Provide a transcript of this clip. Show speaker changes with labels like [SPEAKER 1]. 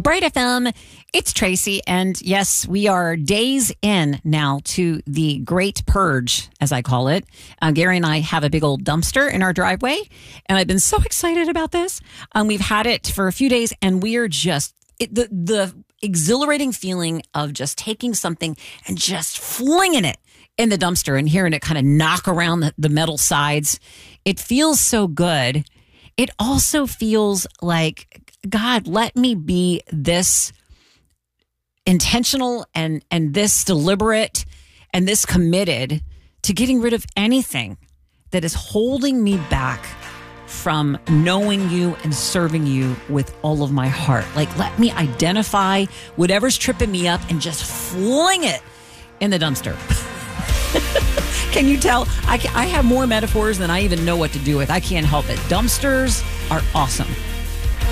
[SPEAKER 1] Bright FM, it's Tracy. And yes, we are days in now to the Great Purge, as I call it. Gary and I have a big old dumpster in our driveway, and I've been so excited about this. We've had it for a few days, and we are just, the exhilarating feeling of just taking something and just flinging it in the dumpster and hearing it kind of knock around the metal sides. It feels so good. It also feels like, God, let me be this intentional and this deliberate and this committed to getting rid of anything that is holding me back from knowing you and serving you with all of my heart. Like, let me identify whatever's tripping me up and just fling it in the dumpster. Can you tell? I have more metaphors than I even know what to do with. I can't help it. Dumpsters are awesome.